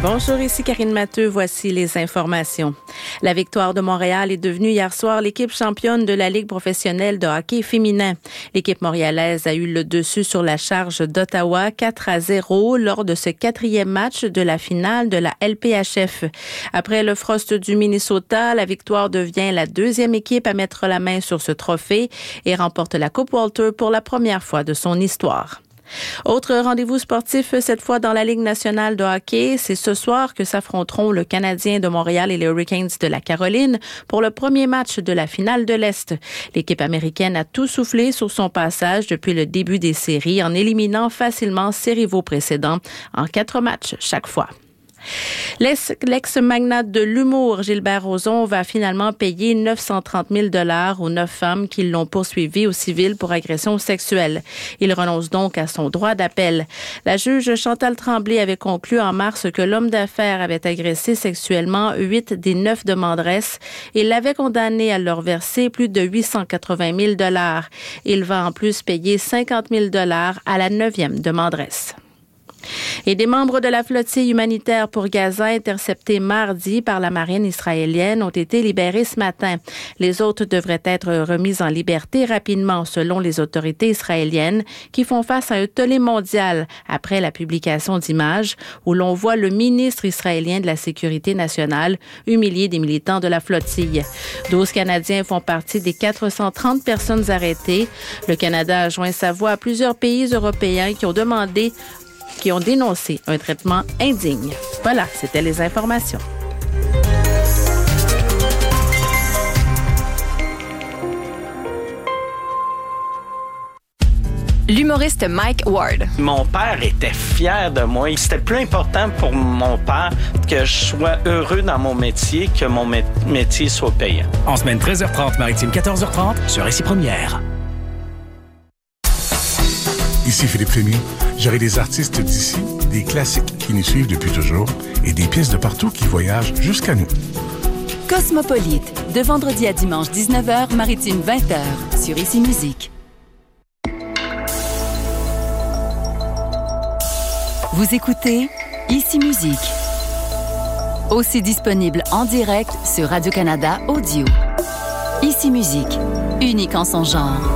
Bonjour, ici Karine Matteux. Voici les informations. La Victoire de Montréal est devenue hier soir l'équipe championne de la Ligue professionnelle de hockey féminin. L'équipe montréalaise a eu le dessus sur la charge d'Ottawa 4-0 lors de ce 4e match de la finale de la LPHF. Après le Frost du Minnesota, la Victoire devient la 2e équipe à mettre la main sur ce trophée et remporte la Coupe Walter pour la première fois de son histoire. Autre rendez-vous sportif, cette fois dans la Ligue nationale de hockey, c'est ce soir que s'affronteront le Canadien de Montréal et les Hurricanes de la Caroline pour le premier match de la finale de l'Est. L'équipe américaine a tout soufflé sur son passage depuis le début des séries en éliminant facilement ses rivaux précédents en 4 matchs chaque fois. L'ex-magnate de l'humour, Gilbert Rozon, va finalement payer 930 000 $ aux 9 femmes qui l'ont poursuivi au civil pour agression sexuelle. Il renonce donc à son droit d'appel. La juge Chantal Tremblay avait conclu en mars que l'homme d'affaires avait agressé sexuellement 8 des 9 demanderesses et l'avait condamné à leur verser plus de 880 000 $. Il va en plus payer 50 000 $ à la 9e demanderesse. Et des membres de la flottille humanitaire pour Gaza interceptés mardi par la marine israélienne ont été libérés ce matin. Les autres devraient être remis en liberté rapidement selon les autorités israéliennes qui font face à un tollé mondial après la publication d'images où l'on voit le ministre israélien de la Sécurité nationale humilier des militants de la flottille. 12 Canadiens font partie des 430 personnes arrêtées. Le Canada a joint sa voix à plusieurs pays européens qui ont dénoncé un traitement indigne. Voilà, c'était les informations. L'humoriste Mike Ward. Mon père était fier de moi. C'était plus important pour mon père que je sois heureux dans mon métier que mon métier soit payant. En semaine 13h30, maritime 14h30, sur Ici Première. Ici Philippe Fémy. J'aurai des artistes d'ici, des classiques qui nous suivent depuis toujours et des pièces de partout qui voyagent jusqu'à nous. Cosmopolite, de vendredi à dimanche 19h, maritime 20h, sur Ici Musique. Vous écoutez Ici Musique. Aussi disponible en direct sur Radio-Canada Audio. Ici Musique, unique en son genre.